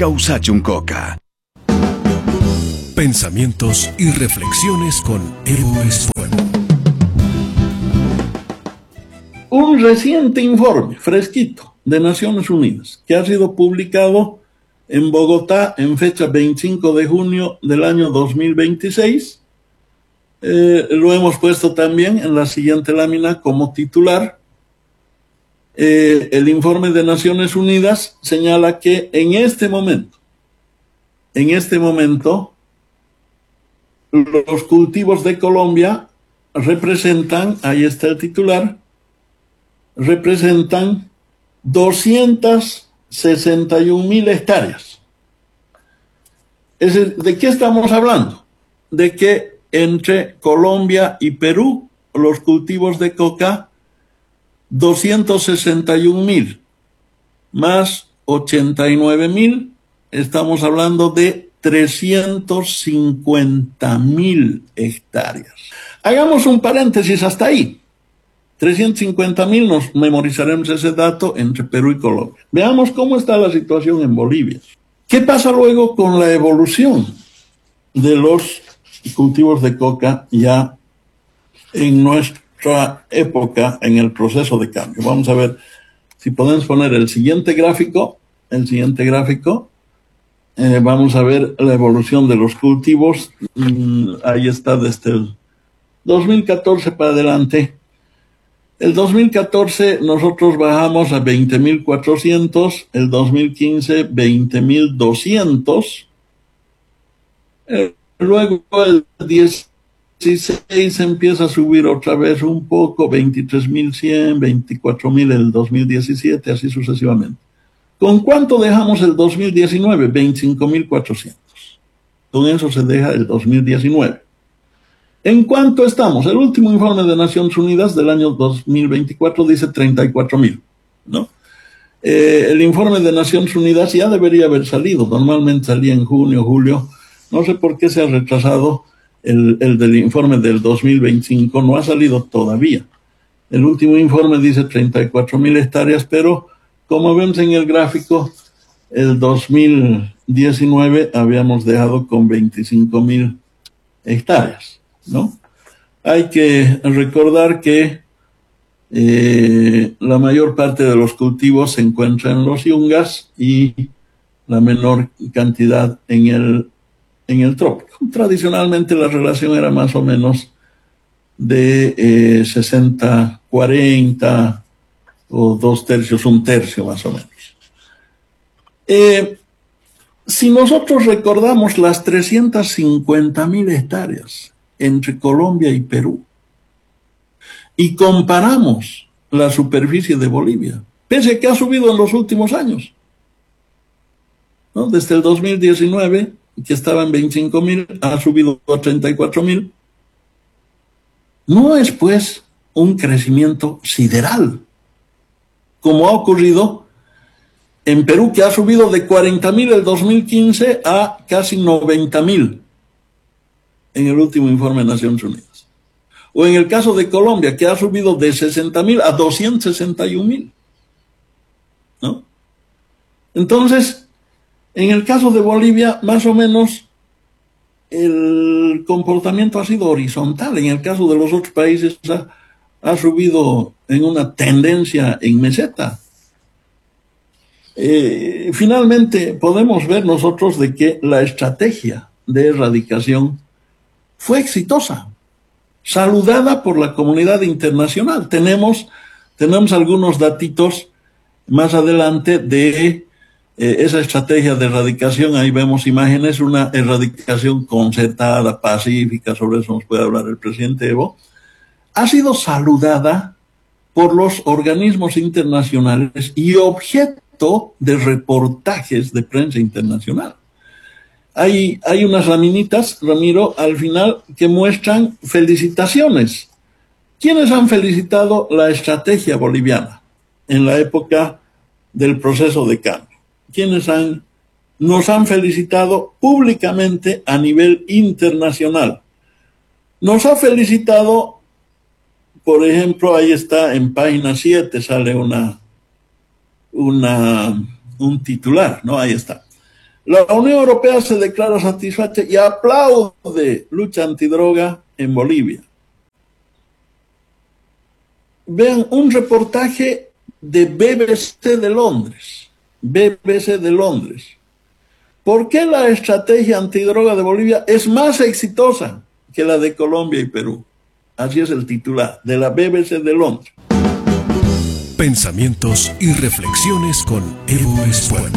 Causa Chuncoca. Pensamientos y reflexiones con Evo Espuelo. Un reciente informe, fresquito, de Naciones Unidas, que ha sido publicado en Bogotá en fecha 25 de junio del año 2026. Lo hemos puesto también en la siguiente lámina como titular. El informe de Naciones Unidas señala que en este momento, los cultivos de Colombia representan, ahí está el titular, representan 261.000 hectáreas. ¿De qué estamos hablando? De que entre Colombia y Perú, los cultivos de coca, 261.000 más 89.000, estamos hablando de 350.000 hectáreas. Hagamos un paréntesis hasta ahí. 350.000, nos memorizaremos ese dato entre Perú y Colombia. Veamos cómo está la situación en Bolivia. ¿Qué pasa luego con la evolución de los cultivos de coca ya en nuestra época, en el proceso de cambio? Vamos a ver si podemos poner el siguiente gráfico. Vamos a ver la evolución de los cultivos. Ahí está desde el 2014 para adelante. El 2014 nosotros bajamos a 20.400, el 2015 20.200, luego el 16 empieza a subir otra vez un poco, 23.100, 24.000 el 2017, así sucesivamente. ¿Con cuánto dejamos el 2019? 25.400. Con eso se deja el 2019. ¿En cuánto estamos? El último informe de Naciones Unidas del año 2024 dice 34.000, ¿no? El informe de Naciones Unidas ya debería haber salido. Normalmente salía en junio, julio. No sé por qué se ha retrasado el del informe del 2025. No ha salido todavía. El último informe dice 34.000 hectáreas, pero como vemos en el gráfico, el 2019 habíamos dejado con 25.000 hectáreas, ¿no? Hay que recordar que la mayor parte de los cultivos se encuentran en los yungas y la menor cantidad en el trópico. Tradicionalmente la relación era más o menos de 60-40 o 2/3, 1/3 más o menos. Si nosotros recordamos las 350.000 hectáreas entre Colombia y Perú y comparamos la superficie de Bolivia, pese a que ha subido en los últimos años, ¿no? Desde el 2019, que estaba en 25.000, ha subido a 34.000. No es pues un crecimiento sideral, como ha ocurrido en Perú, que ha subido de 40.000 el 2015 a casi 90.000 en el último informe de Naciones Unidas. O en el caso de Colombia, que ha subido de 60.000 a 261.000, ¿no? Entonces, en el caso de Bolivia, más o menos, el comportamiento ha sido horizontal. En el caso de los otros países, ha subido en una tendencia en meseta. Finalmente podemos ver nosotros de que la estrategia de erradicación fue exitosa, saludada por la comunidad internacional. Tenemos algunos datitos más adelante de esa estrategia de erradicación. Ahí vemos imágenes, una erradicación concertada, pacífica, sobre eso nos puede hablar el presidente Evo. Ha sido saludada por los organismos internacionales y objeto de reportajes de prensa internacional. Hay unas laminitas, Ramiro, al final que muestran felicitaciones. ¿Quiénes han felicitado la estrategia boliviana en la época del proceso de cambio? ¿Quiénes nos han felicitado públicamente a nivel internacional? Nos ha felicitado, por ejemplo, ahí está en página 7, sale un titular, ¿no? Ahí está. La Unión Europea se declara satisfecha y aplaude lucha antidroga en Bolivia. Vean un reportaje de BBC de Londres. BBC de Londres. ¿Por qué la estrategia antidroga de Bolivia es más exitosa que la de Colombia y Perú? Así es el titular de la BBC de Londres. Pensamientos y reflexiones con Evo Espuelo.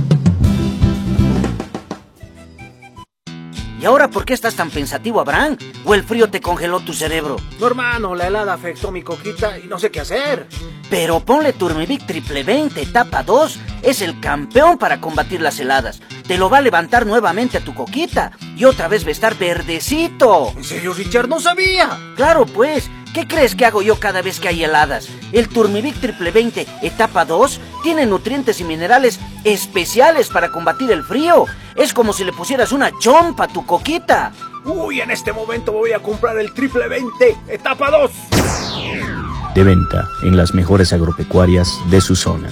¿Y ahora por qué estás tan pensativo, Abraham? ¿O el frío te congeló tu cerebro? No, hermano, la helada afectó mi coquita y no sé qué hacer. Pero ponle Turmivic Triple 20 etapa 2. Es el campeón para combatir las heladas. Te lo va a levantar nuevamente a tu coquita. Y otra vez va a estar verdecito. ¿En serio, Richard? ¡No sabía! Claro, pues. ¿Qué crees que hago yo cada vez que hay heladas? El Turmivic Triple 20 etapa 2 tiene nutrientes y minerales especiales para combatir el frío. Es como si le pusieras una chompa a tu coquita. Uy, en este momento voy a comprar el Triple 20 etapa 2. De venta en las mejores agropecuarias de su zona.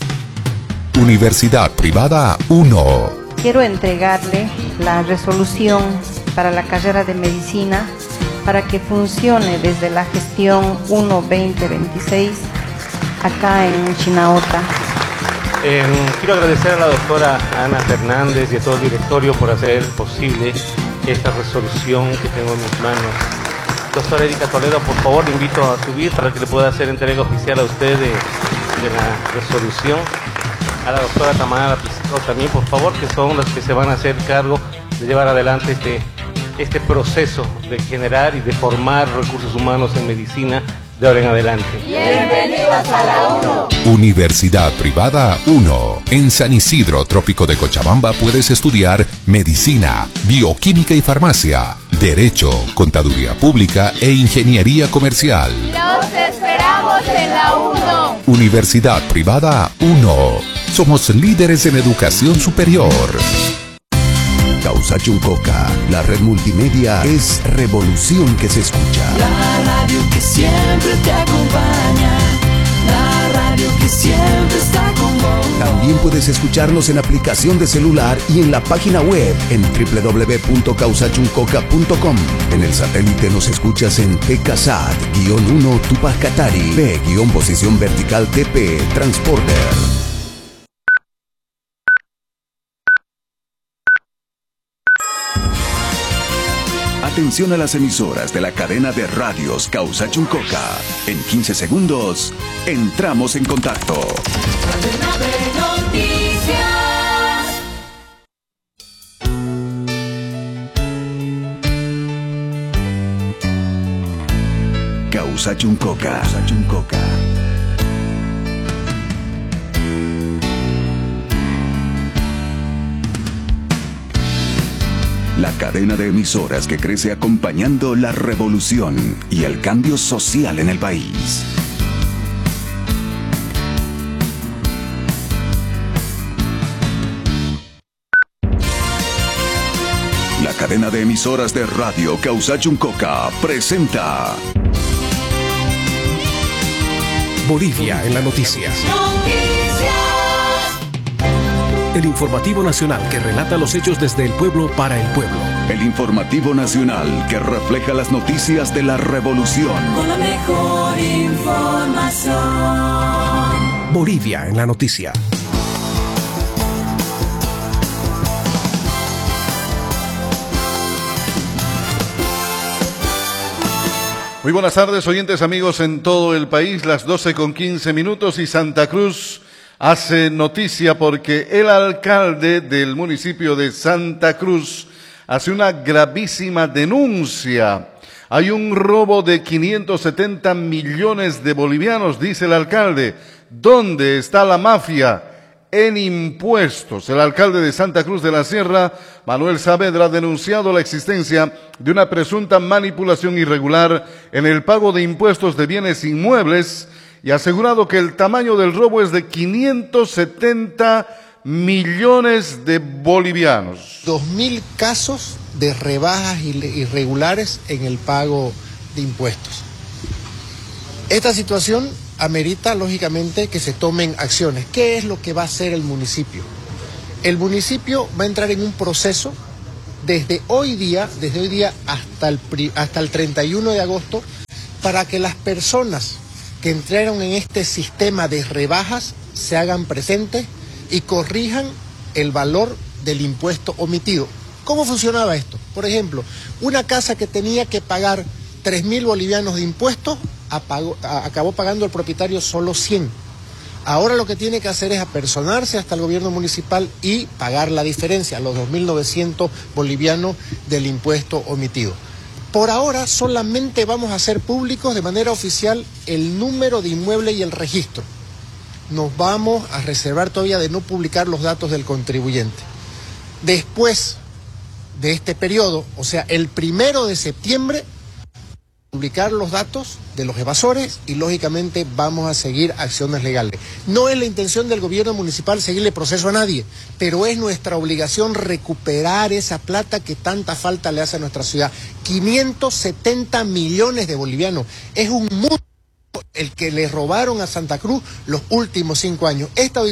Universidad Privada 1. Quiero entregarle la resolución para la carrera de medicina para que funcione desde la gestión 1-2026 acá en Chinaota. Quiero agradecer a la doctora Ana Fernández y a todo el directorio por hacer posible esta resolución que tengo en mis manos. Doctora Erika Toledo, por favor, le invito a subir para que le pueda hacer entrega oficial a usted de la resolución. A la doctora Tamara Pizarro también, por favor, que son los que se van a hacer cargo de llevar adelante este proceso de generar y de formar recursos humanos en medicina de ahora en adelante. Bienvenidos a la 1. Universidad Privada 1. En San Isidro, Trópico de Cochabamba, puedes estudiar Medicina, Bioquímica y Farmacia, Derecho, Contaduría Pública e Ingeniería Comercial. Los esperamos en la 1. Universidad Privada 1. Somos líderes en educación superior. Causa Chuncoca, la red multimedia es revolución que se escucha. La radio que siempre te acompaña, la radio que siempre está con vos. También puedes escucharnos en aplicación de celular y en la página web en www.causachuncoca.com. En el satélite nos escuchas en PKSAT-1 Tupac Katari, P-posición vertical TP, Transporter. Atención a las emisoras de la cadena de radios Causa Chuncoca. En 15 segundos, entramos en contacto. Cadena de noticias. Causa Chuncoca. Causa Chuncoca. La cadena de emisoras que crece acompañando la revolución y el cambio social en el país. La cadena de emisoras de radio Causa Chuncoca presenta Bolivia en la noticia. El informativo nacional que relata los hechos desde el pueblo para el pueblo. El informativo nacional que refleja las noticias de la revolución. Con la mejor información. Bolivia en la noticia. Muy buenas tardes, oyentes, amigos en todo el país, las 12:15 y Santa Cruz hace noticia porque el alcalde del municipio de Santa Cruz hace una gravísima denuncia. Hay un robo de 570 millones de bolivianos, dice el alcalde. ¿Dónde está la mafia? En impuestos. El alcalde de Santa Cruz de la Sierra, Manuel Saavedra, ha denunciado la existencia de una presunta manipulación irregular en el pago de impuestos de bienes inmuebles y ha asegurado que el tamaño del robo es de 570 millones de bolivianos. 2.000 casos de rebajas irregulares en el pago de impuestos. Esta situación amerita, lógicamente, que se tomen acciones. ¿Qué es lo que va a hacer el municipio? El municipio va a entrar en un proceso desde hoy día hasta el 31 de agosto, para que las personas que entraron en este sistema de rebajas se hagan presentes y corrijan el valor del impuesto omitido. ¿Cómo funcionaba esto? Por ejemplo, una casa que tenía que pagar 3.000 bolivianos de impuestos, acabó pagando el propietario solo 100. Ahora lo que tiene que hacer es apersonarse hasta el gobierno municipal y pagar la diferencia, los 2.900 bolivianos del impuesto omitido. Por ahora solamente vamos a hacer públicos de manera oficial el número de inmueble y el registro. Nos vamos a reservar todavía de no publicar los datos del contribuyente. Después de este periodo, o sea, el 1 de septiembre, publicar los datos de los evasores y lógicamente vamos a seguir acciones legales. No es la intención del gobierno municipal seguirle proceso a nadie, pero es nuestra obligación recuperar esa plata que tanta falta le hace a nuestra ciudad. 570 millones de bolivianos. Es un mundo el que le robaron a Santa Cruz los últimos 5 años. Esta